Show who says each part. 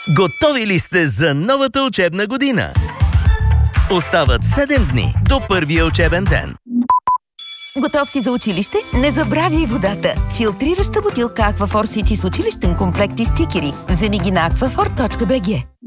Speaker 1: Готови ли сте за новата учебна година? Остават 7 дни до първия учебен ден.
Speaker 2: Готов си за училище? Не забравяй водата! Филтрираща бутилка Аквафор Сити с училищен комплект и стикери. Вземи ги на aquafor.bg.